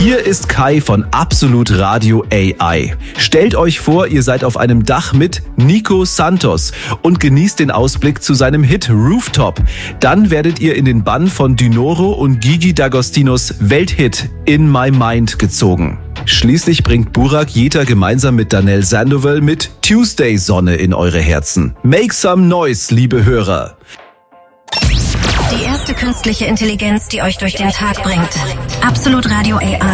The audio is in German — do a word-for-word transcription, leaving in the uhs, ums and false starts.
Hier ist Kai von Absolut Radio A I. Stellt euch vor, ihr seid auf einem Dach mit Nico Santos und genießt den Ausblick zu seinem Hit Rooftop. Dann werdet ihr in den Bann von Dynoro und Gigi D'Agostinos Welthit In My Mind gezogen. Schließlich bringt Burak Jeter gemeinsam mit Danelle Sandoval mit Tuesday Sonne in eure Herzen. Make some noise, liebe Hörer. Die erste künstliche Intelligenz, die euch durch den Tag bringt. Absolut Radio A I.